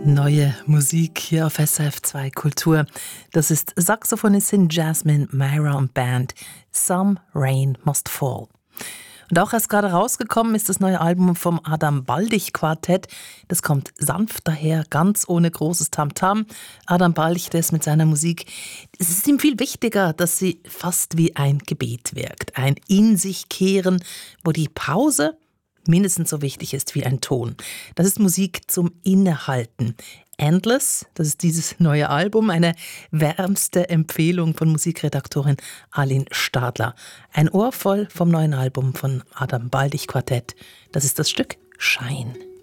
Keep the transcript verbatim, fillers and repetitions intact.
Neue Musik hier auf S R F zwei Kultur. Das ist Saxophonistin Jasmine Myra und Band Some Rain Must Fall. Und auch erst gerade rausgekommen ist das neue Album vom Adam Baldig Quartett. Das kommt sanft daher, ganz ohne großes Tamtam. Adam Baldig, der ist mit seiner Musik, es ist ihm viel wichtiger, dass sie fast wie ein Gebet wirkt. Ein In sich kehren, wo die Pause mindestens so wichtig ist wie ein Ton. Das ist Musik zum Innehalten. Endless, das ist dieses neue Album, eine wärmste Empfehlung von Musikredaktorin Aline Stadler. Ein Ohr voll vom neuen Album von Adam Baldig Quartett. Das ist das Stück Shine.